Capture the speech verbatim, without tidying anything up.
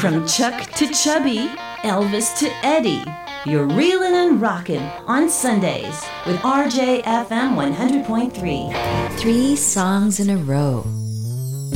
From Chuck to Chubby, Elvis to Eddie, you're reelin' and rockin' on Sundays with R J F M one hundred point three. Three songs in a row.